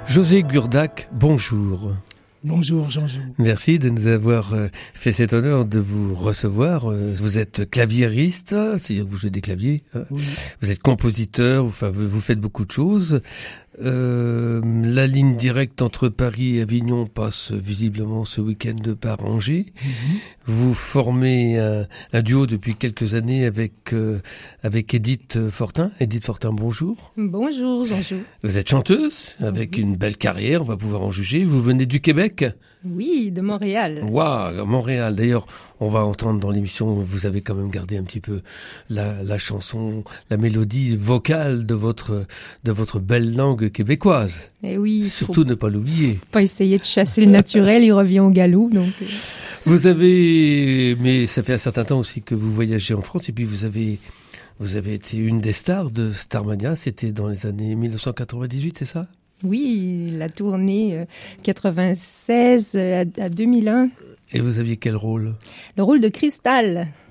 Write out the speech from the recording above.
José Gurdac, bonjour. Bonjour Jean-Jou. Merci de nous avoir fait cet honneur de vous recevoir. Vous êtes claviériste, c'est-à-dire que vous jouez des claviers. Oui. Vous êtes compositeur, vous faites beaucoup de choses. La ligne directe entre Paris et Avignon passe visiblement ce week-end par Angers. Vous formez un duo depuis quelques années avec Edith Fortin. Edith Fortin, bonjour. Bonjour Jean-Jou. Vous êtes chanteuse avec une belle carrière, on va pouvoir en juger. Vous venez du Québec ? Oui, de Montréal. Waouh, Montréal. D'ailleurs, on va entendre dans l'émission, vous avez quand même gardé un petit peu la chanson, la mélodie vocale de votre belle langue québécoise. Et oui, surtout ne pas l'oublier. Pas essayer de chasser le naturel, il revient au galop. Donc. Mais ça fait un certain temps aussi que vous voyagez en France et puis vous avez été une des stars de Starmania. C'était dans les années 1998, c'est ça ? Oui, la tournée 96 à 2001. Et vous aviez quel rôle ? Le rôle de Cristal.